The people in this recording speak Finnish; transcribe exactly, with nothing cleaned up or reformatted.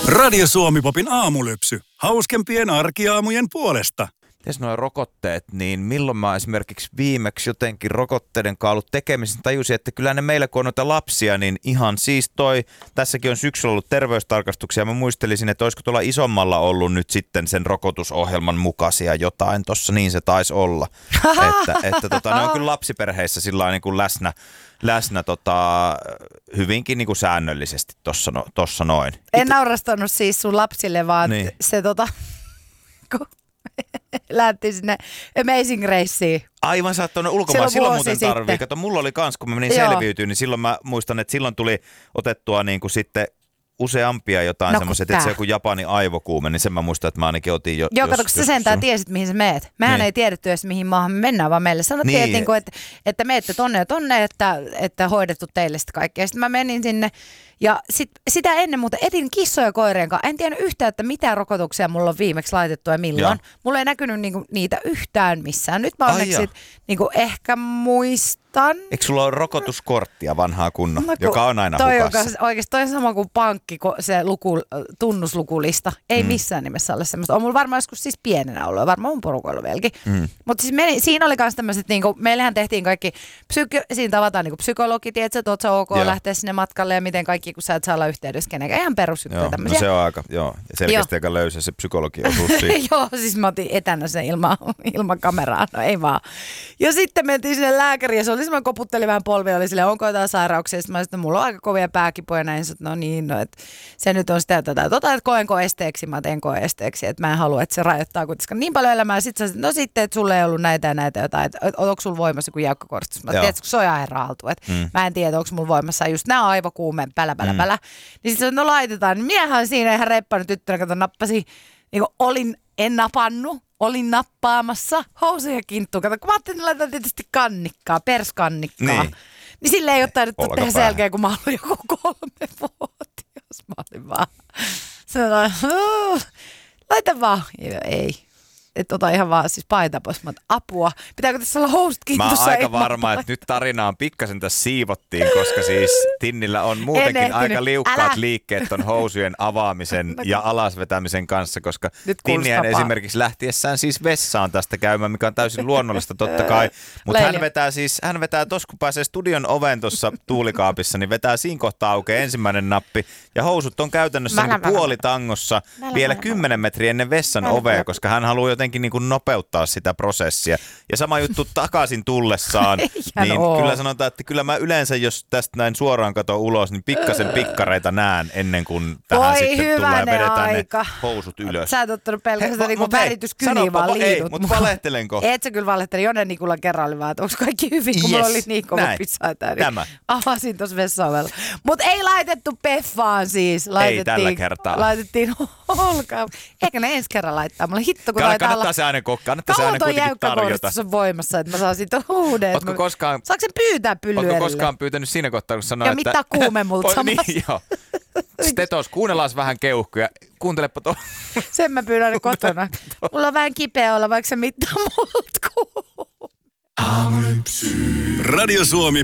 Radio Suomi-popin aamulypsy. Hauskempien arkiaamujen puolesta. Mites nuo rokotteet, niin milloin mä esimerkiksi viimeksi jotenkin rokotteiden kanssa ollut tekemisen tajusin, että kyllä ne meillä kun on noita lapsia, niin ihan siis toi, tässäkin on syksyllä ollut terveystarkastuksia, mä muistelisin, että olisiko tuolla isommalla ollut nyt sitten sen rokotusohjelman mukaisia jotain, tossa niin se taisi olla, että, että tota, ne on kyllä lapsiperheissä sillä niin kuin läsnä, läsnä tota, hyvinkin niin kuin säännöllisesti tossa, no, tossa noin. En naurastanut siis sun lapsille, vaan niin. se tota... lähti sinne Amazing Raceen. Aivan, sä oot tuonne ulkomaan. Silloin muuten tarvii. Kato, mulla oli kans, kun mä menin selviytyyn, niin silloin mä muistan, että silloin tuli otettua niin kuin sitten useampia jotain no, semmoiset, että se joku Japanin aivokuume, niin sen mä muistan, että mä ainakin otin jo. Joo, kato, kun sä sentään tiesit, mihin sä meet. Mehän niin. ei tiedetty edes, mihin maahan me mennään, vaan meille sanottiin, niin. että, että, että meette tonne ja tonne, että, että hoidettu teille sitä kaikkea. Sitten mä menin sinne ja sit, sitä ennen muuta etin kissoja koirien kanssa. En tiennyt yhtään, että mitä rokotuksia mulla on viimeksi laitettu ja milloin. Ja. Mulla ei näkynyt niinku niitä yhtään missään. Nyt mä onneksi niinku ehkä muistan. Eikö sulla ole rokotuskorttia vanhaa kunnon, no, joka on aina toi hukassa? Oikeasti toi on sama kuin pankki, se luku, tunnuslukulista. Ei mm. missään nimessä ole semmoista. On mulla varmaan joskus siis pienenä ollut ja varmaan mun porukoilla vieläkin. Mm. Mutta siis meni, siinä oli myös tämmöiset, niinku, meillähän tehtiin kaikki, psyki, siinä tavataan niinku psykologi, tiedätkö, että oot sä ok joo. lähteä sinne matkalle ja miten kaikki, kun sä et saa olla yhteydessä kenenkään. Ihan perusjuttuja tämmöisiä. No se on aika, joo. Selkeästi aika löysä se psykologi osuus siinä. Joo, siis mä otin etänä sen ilman, ilman kameraa, no ei vaan. Ja sitten mentiin sinne lääkäriin ja se oli semmoinen, koputteli vähän polvia, oli silleen, onko jotain sairauksia. Sitten mä sanoin, että mulla on aika kovia pääkipuja näin. Sitten no niin, no että se nyt on sitä tätä. Tota, että koenko esteeksi, mä teen koe esteeksi, että mä en halua, että se rajoittaa kuitenkaan niin paljon elämää. Sitten sanoin, no sitten, että sulla ei ollut näitä ja näitä jotain, että onko sulla voimassa kuin jäykkäkoristus. Mä tiedän, että se on ihan herra haltu, että mm. mä en tiedä, onko mulla voimassa just nämä aivokuumeen, pälä, pälä, mm. pälä. Niin sitten no laitetaan, niin miehän siinä ihan reppannut tyttönä, kato nappasi, niin kuin olin, en napannut. Olin nappaamassa housuja kinttuun. Kato, kun mä ajattelin, että laitan tietysti kannikkaa, perskannikkaa. Niin, niin sille ei ole taidettu tehdä sen jälkeen, kun mä olin joku kolmevuotias. Mä olin vaan sellainen, laita vaan. Ei. Että ota ihan vaan siis paita pois. Mä oon, apua. Pitääkö tässä olla housut kintussa? Mä oon aika varma, että nyt tarinaan pikkasen tässä siivottiin, koska siis Tinnillä on muutenkin aika liukkaat Älä. liikkeet ton housujen avaamisen ja alasvetämisen kanssa, koska Tinnihän esimerkiksi lähtiessään siis vessaan tästä käymään, mikä on täysin luonnollista totta kai. Mutta hän vetää siis, hän vetää tossa, kun pääsee studion oven tuossa tuulikaapissa, niin vetää siinä kohtaa aukeaa ensimmäinen nappi. Ja housut on käytännössä niin puolitangossa vielä kymmenen metriä ennen vessan ovea, koska hän haluaa jotenkin niin kuin nopeuttaa sitä prosessia. Ja sama juttu takaisin tullessaan, niin oo. Kyllä sanotaan, että kyllä mä yleensä, jos tästä näin suoraan katon ulos, niin pikkasen pikkareita näen ennen kuin tähän Voi sitten tulee ja vedetään aika. ne housut ylös. Sä et ottanut pelkästään niin värityskyniä, vaan liidut. Ei, mutta valehtelenko? Et sä kyllä valehteli. Jone Nikulan kerran oli vaan, että onko kaikki hyvin, kun yes. mulla oli niin kova pizzaita. Niin tämä. Avasin tuossa vessaovella. Mutta ei laitettu peffaan siis. Laitettiin, ei tällä kertaa. Laitettiin olkaa. Eikä ne ensi kerran laittaa. Mulla hitto, kun taitaa olla... se aina kokka, annattaa se aina kuitenkin tarjota. On voimassa, että mä saan siitä huudet. Ootko koskaan... Saatko sen pyytää pylly edelle? Ootko koskaan pyytänyt siinä kohtaa, kun sanoo, ja että... Ja mittaa kuume multa samassa. Niin, joo. Stetos, kuunnellaan vähän keuhkoja. Kuuntelepa tuo. Sen mä pyydän ne kotona. Mulla on vähän kipeä olla, vaikka se mittaa multa kuume. Radio Suomi